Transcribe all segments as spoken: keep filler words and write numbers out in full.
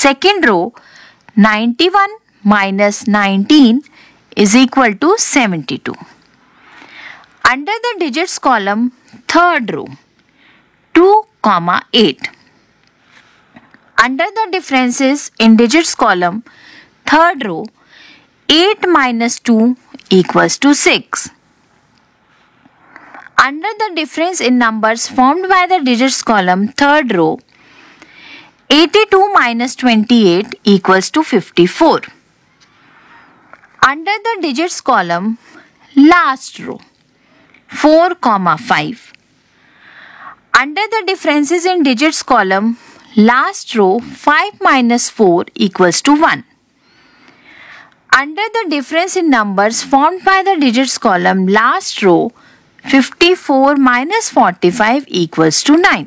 Second row, ninety-one minus nineteen is equal to seventy-two. Under the digits column, third row, two comma eight. Under the differences in digits column, third row, eight minus two equals to six. Under the difference in numbers formed by the digits column, third row, eighty-two minus twenty-eight equals to fifty-four. Under the digits column, last row, four comma five. Under the differences in digits column, last row, five minus four equals to one. Under the difference in numbers formed by the digits column, last row, fifty-four minus forty-five equals to nine.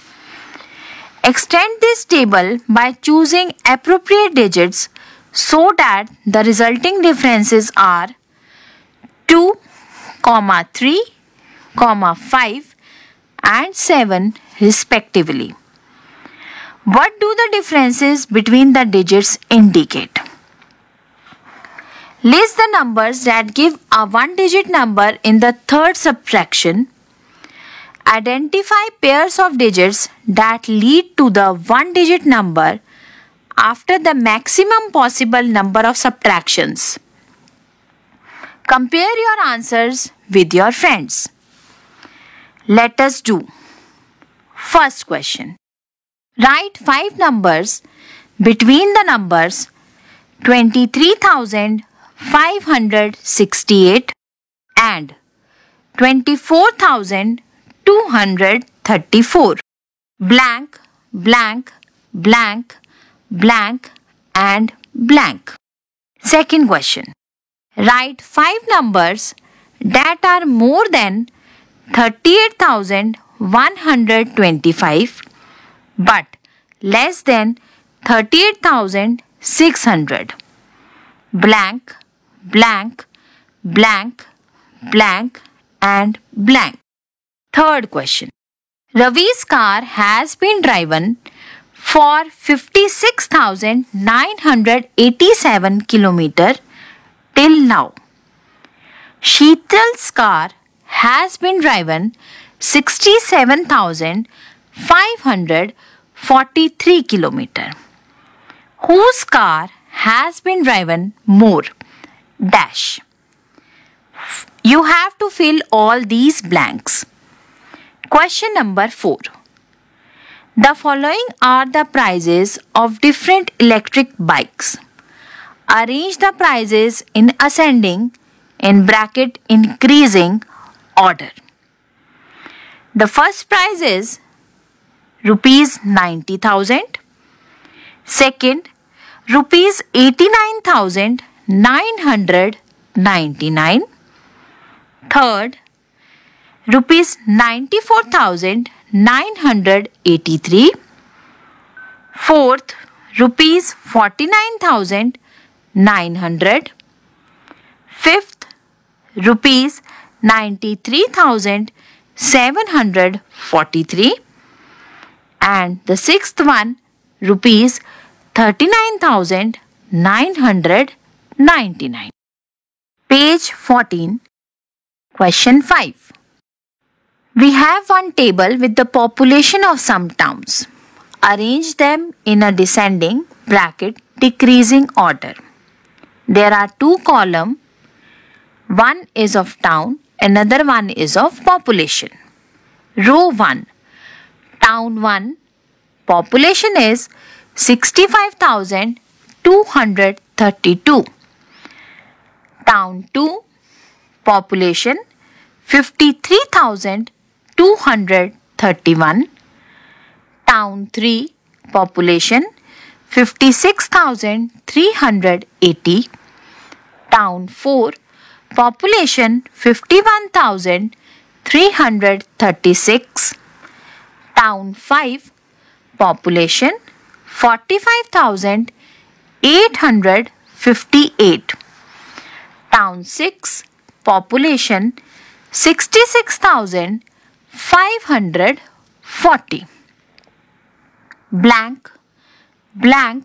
Extend this table by choosing appropriate digits so that the resulting differences are two, three, five and seven respectively. What do the differences between the digits indicate? List the numbers that give a one-digit number in the third subtraction. Identify pairs of digits that lead to the one-digit number after the maximum possible number of subtractions. Compare your answers with your friends. Let us do. First question. Write five numbers between the numbers twenty-three thousand five hundred sixty-eight and twenty-four thousand two hundred thirty-four. Blank, blank, blank, blank and blank. Second question. Write five numbers that are more than thirty-eight thousand one hundred twenty-five but less than thirty-eight thousand six hundred. Blank, blank, blank, blank and blank. Third question. Ravi's car has been driven for fifty-six thousand nine hundred eighty-seven kilometers till now. Sheetal's car has been driven sixty-seven thousand five hundred forty-three kilometers. Whose car has been driven more? Dash. You have to fill all these blanks. Question number four. The following are the prices of different electric bikes. Arrange the prices in ascending in bracket increasing order. The first price is rupees ninety thousand. Second, rupees eighty-nine thousand nine hundred ninety-nine. Third, rupees ninety-four thousand nine hundred eighty-three. Fourth, rupees forty-nine thousand nine hundred. Fifth, rupees ninety-three thousand seven hundred forty-three. And the sixth one, rupees thirty-nine thousand nine hundred ninety-nine. Page fourteen. Question five. We have one table with the population of some towns. Arrange them in a descending bracket decreasing order. There are two columns. One is of town, another one is of population. Row one. Town one. Population is sixty-five thousand two hundred thirty-two. Town two. Population fifty-three thousand two hundred thirty-one. Town three. Population fifty-six thousand three hundred eighty. Town four. Population fifty-one thousand three hundred thirty-six. Town five. Population forty-five thousand eight hundred fifty-eight. Town six. Population sixty-six thousand five hundred forty. Blank, blank,